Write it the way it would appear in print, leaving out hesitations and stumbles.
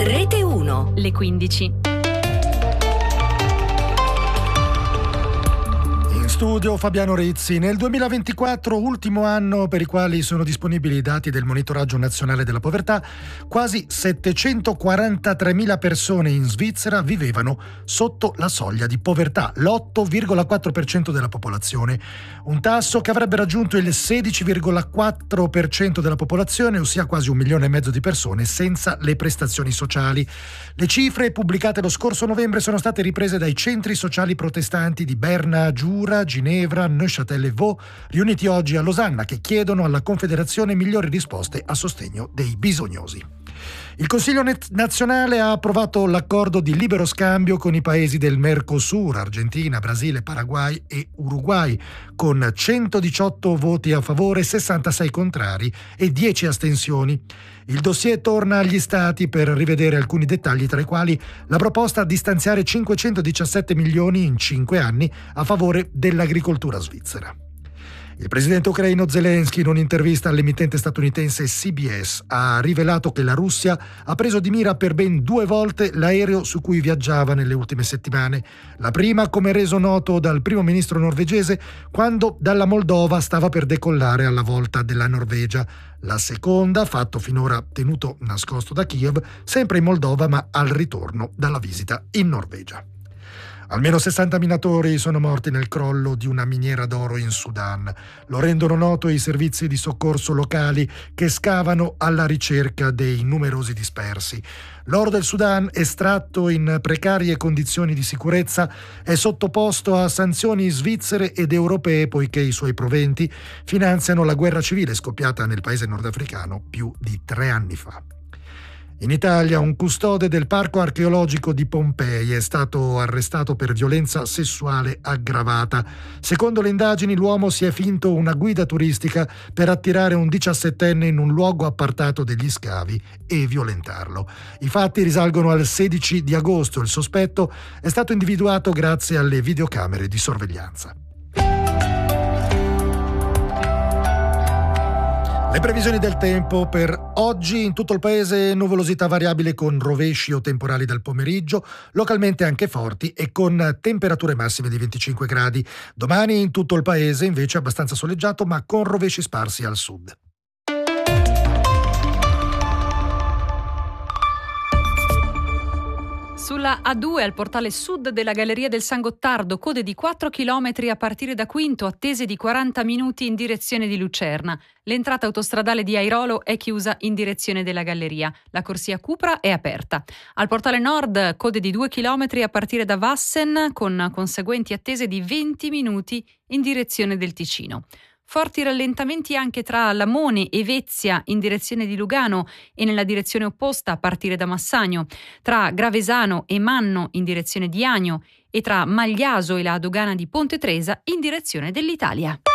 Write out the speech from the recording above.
Rete 1, le 15. In studio Fabiano Rizzi. Nel 2024, ultimo anno per i quali sono disponibili i dati del Monitoraggio Nazionale della Povertà, quasi 743.000 persone in Svizzera vivevano sotto la soglia di povertà, l'8,4% della popolazione. Un tasso che avrebbe raggiunto il 16,4% della popolazione, ossia quasi 1,5 milioni di persone senza le prestazioni sociali. Le cifre pubblicate lo scorso novembre sono state riprese dai centri sociali protestanti di Berna, Giura, Ginevra, Neuchâtel e Vaud, riuniti oggi a Losanna, che chiedono alla Confederazione migliori risposte a sostegno dei bisognosi. Il Consiglio nazionale ha approvato l'accordo di libero scambio con i paesi del Mercosur, Argentina, Brasile, Paraguay e Uruguay, con 118 voti a favore, 66 contrari e 10 astensioni. Il dossier torna agli Stati per rivedere alcuni dettagli, tra i quali la proposta di stanziare 517 milioni in 5 anni a favore dell'agricoltura svizzera. Il presidente ucraino Zelensky, in un'intervista all'emittente statunitense CBS, ha rivelato che la Russia ha preso di mira per ben 2 volte l'aereo su cui viaggiava nelle ultime settimane. La prima, come reso noto dal primo ministro norvegese, quando dalla Moldova stava per decollare alla volta della Norvegia. La seconda, fatto finora tenuto nascosto da Kiev, sempre in Moldova ma al ritorno dalla visita in Norvegia. Almeno 60 minatori sono morti nel crollo di una miniera d'oro in Sudan. Lo rendono noto i servizi di soccorso locali che scavano alla ricerca dei numerosi dispersi. L'oro del Sudan, estratto in precarie condizioni di sicurezza, è sottoposto a sanzioni svizzere ed europee poiché i suoi proventi finanziano la guerra civile scoppiata nel paese nordafricano più di 3 anni fa. In Italia, un custode del parco archeologico di Pompei è stato arrestato per violenza sessuale aggravata. Secondo le indagini, l'uomo si è finto una guida turistica per attirare un 17enne in un luogo appartato degli scavi e violentarlo. I fatti risalgono al 16 di agosto. Il sospetto è stato individuato grazie alle videocamere di sorveglianza. Le previsioni del tempo per oggi: in tutto il paese nuvolosità variabile con rovesci o temporali dal pomeriggio, localmente anche forti e con temperature massime di 25 gradi. Domani in tutto il paese invece abbastanza soleggiato ma con rovesci sparsi al sud. Sulla A2 al portale sud della Galleria del San Gottardo, code di 4 km a partire da Quinto, attese di 40 minuti in direzione di Lucerna. L'entrata autostradale di Airolo è chiusa in direzione della Galleria. La corsia Cupra è aperta. Al portale nord, code di 2 km a partire da Vassen, con conseguenti attese di 20 minuti in direzione del Ticino. Forti rallentamenti anche tra Lamone e Vezia in direzione di Lugano e nella direzione opposta a partire da Massagno, tra Gravesano e Manno in direzione di Agno e tra Magliaso e la dogana di Ponte Tresa in direzione dell'Italia.